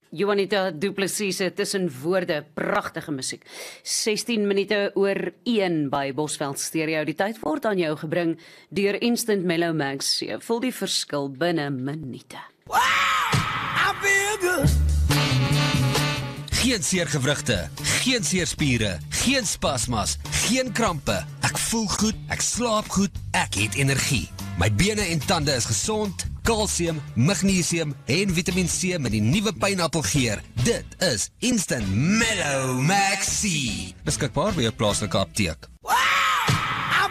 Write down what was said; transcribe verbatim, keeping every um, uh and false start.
Juanita Du Plessis se tussen woorde, pragtige musiek. sestien minute oor een by Bosveld Stereo. Die tyd word aan jou gebring deur Instant Mellow Max. Jy voel die verskil binne minute. Wow, I feel good. Geen seergewrigte, geen seerspiere, geen spasmas, geen krampe. Ek voel goed, ek slaap goed, ek het energie. My bene en tande is gesond, kalsium, magnesium en Vitamiin C met die nuwe pineappelgeer. Dit is Instant Mellow Maxi. Beskikbaar by jou plaaslike apteek.